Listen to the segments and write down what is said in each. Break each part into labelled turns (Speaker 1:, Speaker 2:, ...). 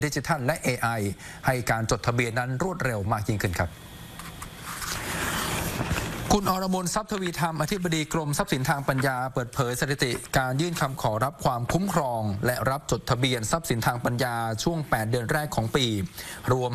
Speaker 1: ดิจิทัลและ AI ให้การจดทะเบียนนั้นรวดเร็วมากยิ่งขึ้นครับคุณอรมน ทรัพย์ทวีธรรมอธิบดีกรมทรัพย์สินทางปัญญาเปิดเผยสถิติการยื่นคำขอรับความคุ้มครองและรับจดทะเบียนทรัพย์สินทางปัญญาช่วง8เดือนแรกของปีรวม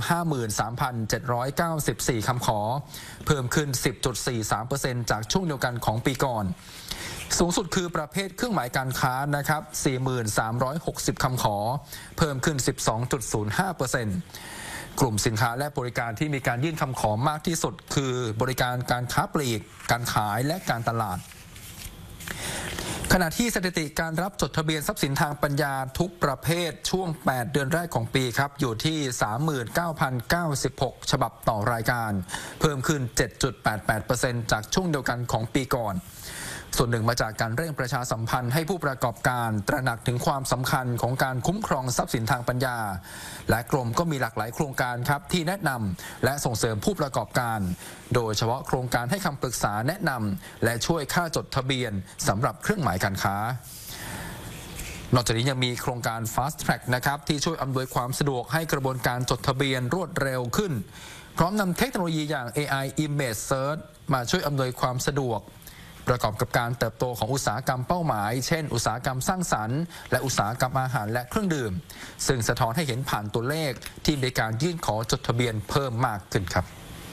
Speaker 1: 53,794 คำขอเพิ่มขึ้น 10.43% จากช่วงเดียวกันของปีก่อนสูงสุดคือประเภทเครื่องหมายการค้านะครับ 4,360 คำขอเพิ่มขึ้น 12.05%กลุ่มสินค้าและบริการที่มีการยื่นคำขอมากที่สุดคือบริการการค้าปลีกการขายและการตลาดขณะที่สถิติการรับจดทะเบียนทรัพย์สินทางปัญญาทุกประเภทช่วง8เดือนแรกของปีครับอยู่ที่ 39,096 ฉบับต่อรายการเพิ่มขึ้น 7.88% จากช่วงเดียวกันของปีก่อนส่วนหนึ่งมาจากการเร่งประชาสัมพันธ์ให้ผู้ประกอบการตระหนักถึงความสำคัญของการคุ้มครองทรัพย์สินทางปัญญาและกรมก็มีหลากหลายโครงการครับที่แนะนำและส่งเสริมผู้ประกอบการโดยเฉพาะโครงการให้คำปรึกษาแนะนำและช่วยค่าจดทะเบียนสำหรับเครื่องหมายการค้านอกจากนี้ยังมีโครงการ Fast Track นะครับที่ช่วยอำนวยความสะดวกให้กระบวนการจดทะเบียนรวดเร็วขึ้นพร้อมนำเทคโนโลยีอย่าง AI Image Search มาช่วยอำนวยความสะดวกประกอบกับการเติบโตของอุตสาหกรรมเป้าหมายเช่นอุตสาหกรรมสร้างสรรค์และอุตสาหกรรมอาหารและเครื่องดื่มซึ่งสะท้อนให้เห็นผ่านตัวเลขที่มีการยื่นขอจดทะเบียนเพิ่มมากขึ้นครับ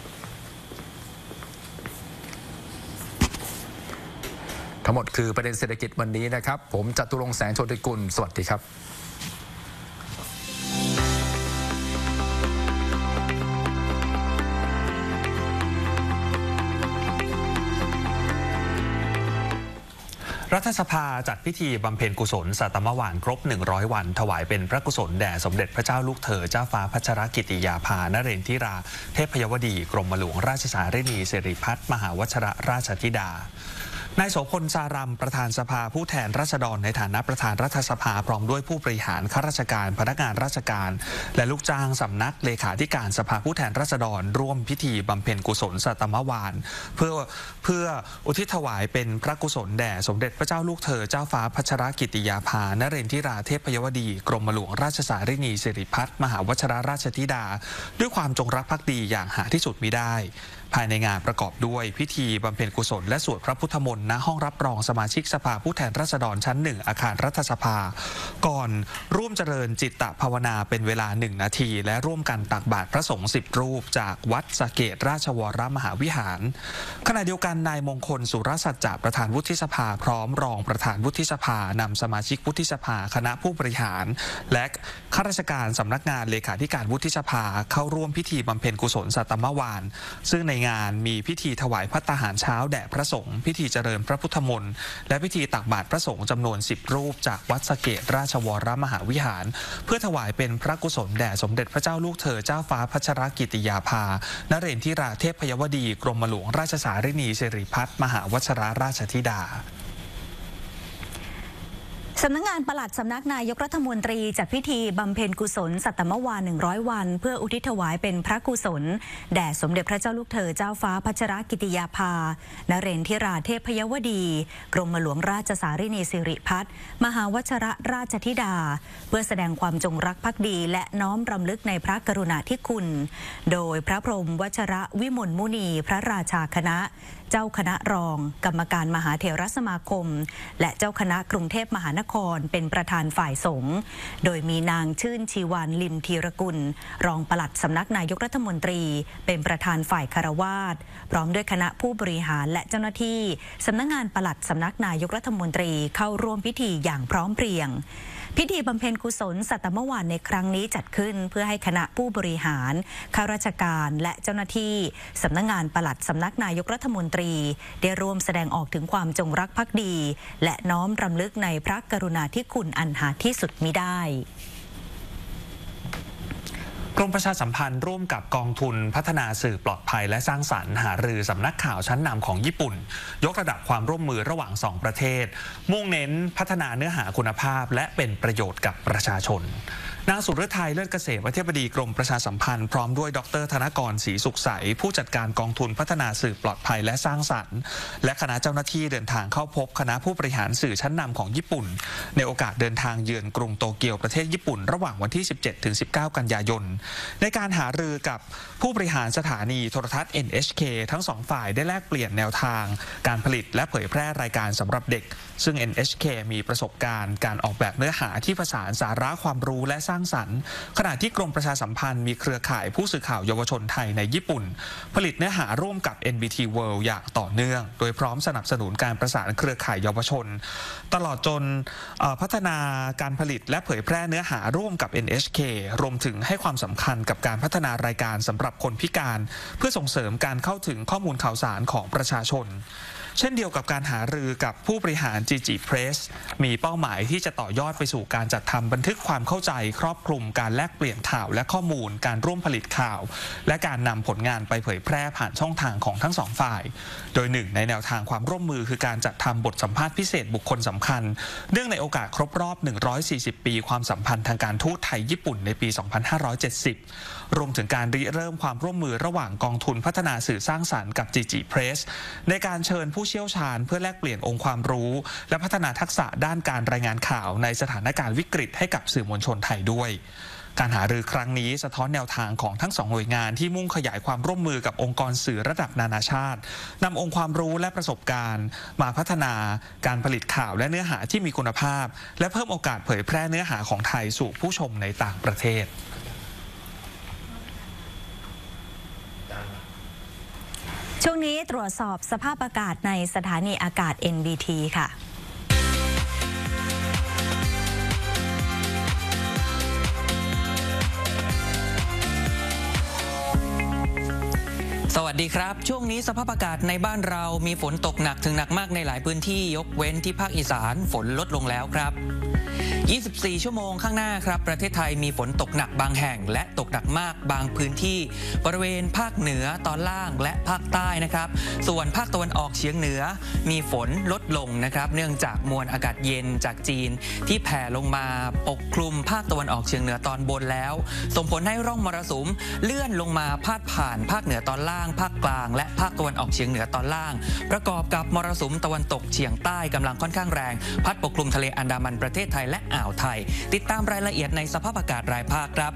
Speaker 1: ทั้งหมดคือประเด็นเศรษฐกิจวันนี้นะครับผมจตุรงค์แสงโชติกุลสวัสดีครับ
Speaker 2: รัฐสภาจัดพิธีบำเพ็ญกุศลสัตมวานครบ100 วันถวายเป็นพระกุศลแด่สมเด็จพระเจ้าลูกเธอเจ้าฟ้าพัชรกิติยาภานเรนทิราเทพยวดีกรมหลวงราชสารินีสิริพัฒน์มหาวชรราชธิดานายโสพลสารัมประธานสภาผู้แทนราษฎรในฐานะประธานรัฐสภาพร้อมด้วยผู้บริหารข้าราชการพนักงานราชการและลูกจ้างสำนักเลขาธิการสภาผู้แทนราษฎรร่วมพิธีบำเพ็ญกุศลสัตมวานเพื่ออุทิศถวายเป็นพระกุศลแด่สมเด็จพระเจ้าลูกเธอเจ้าฟ้าพัชรกิติยาภานเรนทิราเทพยวดีกรมหลวงราชสารินีสิริพัฒน์มหาวชรราชธิดาด้วยความจงรักภักดีอย่างหาที่สุดมิได้ภายในงานประกอบด้วยพิธีบำเพ็ญกุศลและสวดพระพุทธมนต์ณห้องรับรองสมาชิกสภาผู้แทนราษฎรชั้น1อาคารรัฐสภาก่อนร่วมเจริญจิตตภาวนาเป็นเวลา1 นาทีและร่วมกันตักบาตรพระสงฆ์10 รูปจากวัดสะเกษราชวรมหาวิหารขณะเดียวกันนายมงคลสุรสัจจะประธานวุฒิสภาพร้อมรองประธานวุฒิสภานำสมาชิกวุฒิสภาคณะผู้บริหารและข้าราชการสำนักงานเลขาธิการวุฒิสภาเข้าร่วมพิธีบำเพ็ญกุศลสัตมวานซึ่งในงานมีพิธีถวายภัตตาหารเช้าแด่พระสงฆ์พิธีเจริญพระพุทธมนต์และพิธีตักบาตรพระสงฆ์จำนวน10 รูปจากวัดสะเกษราชวรมหาวิหารเพื่อถวายเป็นพระกุศลแด่สมเด็จพระเจ้าลูกเธอเจ้าฟ้าพัชรกิติยาภานเรนทิราเทพยวดีกรมหลวงราชสารินีสิริพัฒน์มหาวชรราชธิดา
Speaker 3: สำนักงานปลัดสำนักนายกรัฐมนตรีจัดพิธีบำเพ็ญกุศลสัตมวาน100 วันเพื่ออุทิศถวายเป็นพระกุศลแด่สมเด็จพระเจ้าลูกเธอเจ้าฟ้าพัชรกิติยาภานเรนทิราเทพยวดีกรมหลวงราชสารินีสิริพัฒน์มหาวชรราชธิดาเพื่อแสดงความจงรักภักดีและน้อมรำลึกในพระกรุณาธิคุณโดยพระพรหมวชรวิมลมุนีพระราชาคณะเจ้าคณะรองกรรมการมหาเถรสมาคมและเจ้าคณะกรุงเทพมหานครเป็นประธานฝ่ายสงฆ์โดยมีนางชื่นชีวานลิมธีรกุลรองปลัดสำนักนายกรัฐมนตรีเป็นประธานฝ่ายคฤหัสถ์พร้อมด้วยคณะผู้บริหารและเจ้าหน้าที่สำนักงานปลัดสำนักนายกรัฐมนตรีเข้าร่วมพิธีอย่างพร้อมเพรียงพิธีบำเพ็ญกุศลสัตมวานในครั้งนี้จัดขึ้นเพื่อให้คณะผู้บริหารข้าราชการและเจ้าหน้าที่สำนักงานปลัดสำนักนายกรัฐมนตรีได้ร่วมแสดงออกถึงความจงรักภักดีและน้อมรำลึกในพระกรุณาธิคุณอันหาที่สุดมิได้
Speaker 2: กรมประชาสัมพันธ์ร่วมกับกองทุนพัฒนาสื่อปลอดภัยและสร้างสรรค์หารือสำนักข่าวชั้นนำของญี่ปุ่นยกระดับความร่วมมือระหว่าง2 ประเทศมุ่งเน้นพัฒนาเนื้อหาคุณภาพและเป็นประโยชน์กับประชาชนนางสุฤทัยเลิศเกษมอธิบดีกรมประชาสัมพันธ์พร้อมด้วยดร.ธนกรศรีสุขใสผู้จัดการกองทุนพัฒนาสื่อปลอดภัยและสร้างสรรค์และคณะเจ้าหน้าที่เดินทางเข้าพบคณะผู้บริหารสื่อชั้นนำของญี่ปุ่นในโอกาสเดินทางเยือนกรุงโตเกียวประเทศญี่ปุ่นระหว่างวันที่ 17-19 กันยายนในการหารือกับผู้บริหารสถานีโทรทัศน์ NHK ทั้งสองฝ่ายได้แลกเปลี่ยนแนวทางการผลิตและเผยแพร่รายการสำหรับเด็กซึ่ง NHK มีประสบการณ์การออกแบบเนื้อหาที่ผสานสาระความรู้และสร้างสรรค์ขณะที่กรมประชาสัมพันธ์มีเครือข่ายผู้สื่อข่าวเยาวชนไทยในญี่ปุ่นผลิตเนื้อหาร่วมกับ NBT World อย่างต่อเนื่องโดยพร้อมสนับสนุนการประสานเครือข่ายเยาวชนตลอดจนพัฒนาการผลิตและเผยแพร่เนื้อหาร่วมกับ NHK รวมถึงให้ความสำคัญกับการพัฒนารายการสำหรับคนพิการเพื่อส่งเสริมการเข้าถึงข้อมูลข่าวสารของประชาชนเช่นเดียวกับการหารือกับผู้บริหาร GG Press มีเป้าหมายที่จะต่อยอดไปสู่การจัดทำบันทึกความเข้าใจครอบคลุมการแลกเปลี่ยนข่าวและข้อมูลการร่วมผลิตข่าวและการนำผลงานไปเผยแพร่ผ่านช่องทางของทั้งสองฝ่ายโดยหนึ่งในแนวทางความร่วมมือคือการจัดทำบทสัมภาษณ์พิเศษบุคคลสำคัญเนื่องในโอกาสครบรอบ140 ปีความสัมพันธ์ทางการทูตไทยญี่ปุ่นในปี 2570 รวมถึงการริเริ่มความร่วมมือระหว่างกองทุนพัฒนาสื่อสร้างสรรค์กับ GG Press ในการเชิญผู้เชี่ยวชาญเพื่อแลกเปลี่ยนองค์ความรู้และพัฒนาทักษะด้านการรายงานข่าวในสถานการณ์วิกฤตให้กับสื่อมวลชนไทยด้วยการหารือครั้งนี้สะท้อนแนวทางของทั้งสองหน่วยงานที่มุ่งขยายความร่วมมือกับองค์กรสื่อระดับนานาชาตินำองค์ความรู้และประสบการณ์มาพัฒนาการผลิตข่าวและเนื้อหาที่มีคุณภาพและเพิ่มโอกาสเผยแพร่เนื้อหาของไทยสู่ผู้ชมในต่างประเทศ
Speaker 3: ช่วงนี้ตรวจสอบสภาพอากาศในสถานีอากาศ NBT ค่ะ
Speaker 4: สวัสดีครับช่วงนี้สภาพอากาศในบ้านเรามีฝนตกหนักถึงหนักมากในหลายพื้นที่ยกเว้นที่ภาคอีสานฝนลดลงแล้วครับ24 ชั่วโมงข้างหน้าครับประเทศไทยมีฝนตกหนักบางแห่งและตกหนักมากบางพื้นที่บริเวณภาคเหนือตอนล่างและภาคใต้นะครับส่วนภาคตะวันออกเฉียงเหนือมีฝนลดลงนะครับเนื่องจากมวลอากาศเย็นจากจีนที่แผ่ลงมาปกคลุมภาคตะวันออกเฉียงเหนือตอนบนแล้วส่งผลให้ร่องมรสุมเลื่อนลงมาพาดผ่านภาคเหนือตอนล่างภาคกลางและภาคตะวันออกเฉียงเหนือตอนล่างประกอบกับมรสุมตะวันตกเฉียงใต้กำลังค่อนข้างแรงพัดปกคลุมทะเลอันดามันประเทศไทยและอ่าวไทยติดตามรายละเอียดในสภาพอากาศรายภาคครับ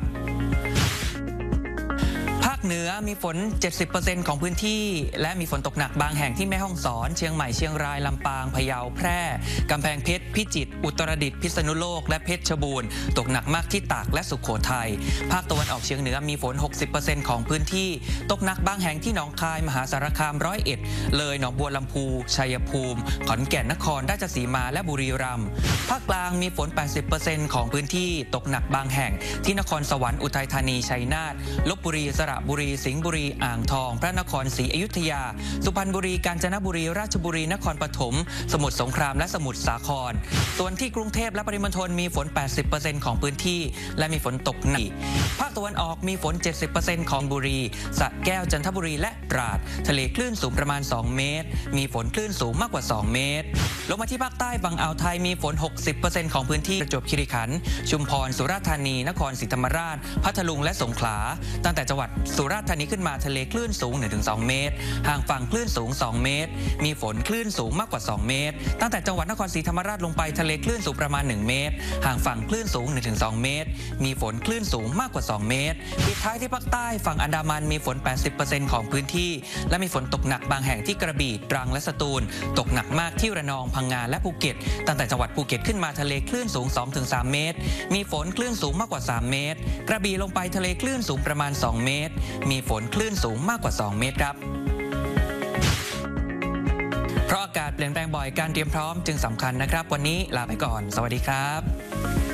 Speaker 4: ภาคเหนือมีฝน 70% ของพื้นที่และมีฝนตกหนักบางแห่งที่แม่ฮ่องสอนเชียงใหม่เชียงรายลำปางพะเยาแพร่กำแพงเพชรพิจิตรอุตรดิตถ์พิษณุโลกและเพชรบูรณ์ตกหนักมากที่ตากและสุโขทัยภาคตะวันออกเฉียงเหนือมีฝน 60% ของพื้นที่ตกหนักบางแห่งที่หนองคายมหาสารคาม101เลยหนองบัวลำพูชัยภูมิขอนแก่นนครราชสีมาและบุรีรัมย์ภาคกลางมีฝน 80% ของพื้นที่ตกหนักบางแห่งที่นครสวรรค์อุทัยธานีชัยนาทลพบุรีสระบุรีสิงห์บุรีอ่างทองพระนครศรีอยุธยาสุพรรณบุรีกาญจนบุรีราชบุรีนครปฐมสมุทรสงครามและสมุทรสาครส่วนที่กรุงเทพและปริมณฑลมีฝน 80% ของพื้นที่และมีฝนตกหนักภาคตะวันออกมีฝน 70% ของบุรีสระแก้วจันทบุรีและตราดทะเลคลื่นสูงประมาณ2เมตรมีฝนคลื่นสูงมากกว่า2เมตรลงมาที่ภาคใต้ฝั่งอ่าวไทยมีฝน 60% ของพื้นที่ประจวบคีรีขันธ์ชุมพรสุราษฎร์ธานีนครศรีธรรมราชพัทลุงและสงขลาตั้งแต่จังหวัดสุราษฎร์ธานีขึ้นมาทะเลคลื่นสูง 1-2 เมตรห่างฝั่งคลื่นสูง2เมตรมีฝนคลื่นสูงมากกว่า2เมตรตั้งแต่จังหวัดนครศรีธรรมราชลงไปทะเลคลื่นสูงประมาณ1เมตรห่างฝั่งคลื่นสูง 1-2 เมตรมีฝนคลื่นสูงมากกว่า2เมตรปิดท้ายที่ภาคใต้ฝั่งอันดามันมีฝน 80% ของพื้นที่และมีฝนตกหนักบางแห่งที่กระบี่ตรังและสตูลตกหนักมากที่ระนองพังงาและภูเก็ตตั้งแต่จังหวัดภูเก็ตขึ้นมาทะเลคลื่นสูง 2-3 เมตรมีฝนคลื่นสูงมากกว่า3เมตรกระบี่ลงไปทะเลคลื่นสูงประมาณ2เมตรมีฝนคลื่นสูงมากกว่า2เมตรครับเพราะอากาศเปลี่ยนแปลงบ่อยการเตรียมพร้อมจึงสำคัญนะครับวันนี้ลาไปก่อนสวัสดีครับ